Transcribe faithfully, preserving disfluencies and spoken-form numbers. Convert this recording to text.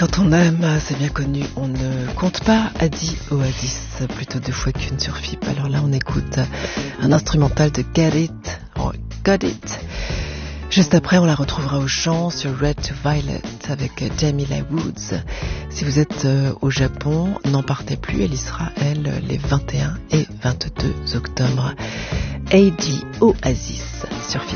Quand on aime, c'est bien connu, on ne compte pas Adi Oasis, plutôt deux fois qu'une sur F I P. Alors là, on écoute un instrumental de Get It, oh, Got It. Juste après, on la retrouvera au chant sur Red to Violet avec Jamila Woods. Si vous êtes au Japon, n'en partez plus, elle y sera, elle, les vingt et un et vingt-deux octobre. Adi Oasis sur F I P.